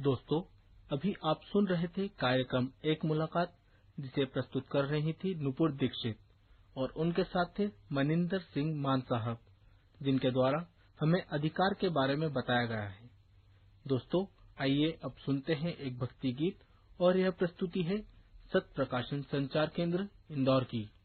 दोस्तों, अभी आप सुन रहे थे कार्यक्रम एक मुलाकात, जिसे प्रस्तुत कर रही थी नुपुर दीक्षित और उनके साथ थे मनिंदर सिंह मान साहब, जिनके द्वारा हमें अधिकार के बारे में बताया गया है। दोस्तों, आइए अब सुनते हैं एक भक्ति गीत और यह प्रस्तुति है सत्य प्रकाशन संचार केंद्र इंदौर की।